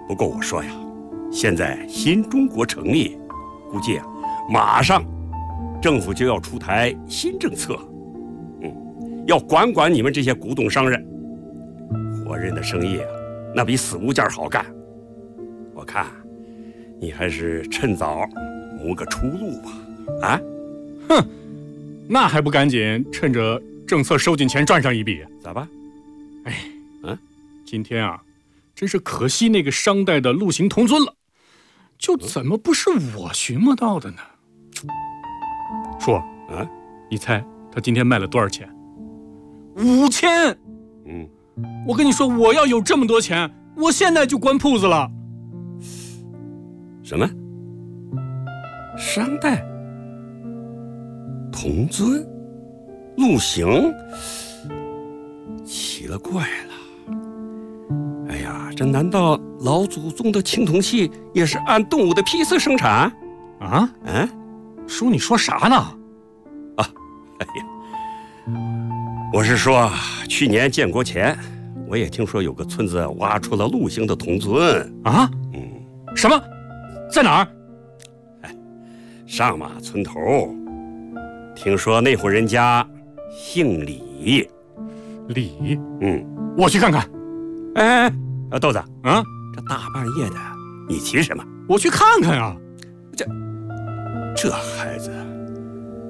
不过我说呀，现在新中国成立，估计马上政府就要出台新政策，要管管你们这些古董商人。活人的生意那比死物件好干。我看你还是趁早谋个出路吧。啊？ 哼，那还不赶紧趁着政策收紧前赚上一笔？ 咋办？ 今天真是可惜那个商代的陆行童尊了，就怎么不是我寻摸到的呢？叔，你猜他今天卖了多少钱？5000。我跟你说，我要有这么多钱，我现在就关铺子了。 什么？商代童尊陆行？奇了怪了。哎呀，这难道老祖宗的青铜器也是按动物的批次生产？ 叔，你说啥呢？ 哎呀，我是说，去年建国前，我也听说有个村子挖出了陆行的铜尊。 什么？在哪儿？ 上马村头。听说那户人家姓李。 李？我去看看。 豆子，这大半夜的，你急什么？ 我去看看啊。 这孩子。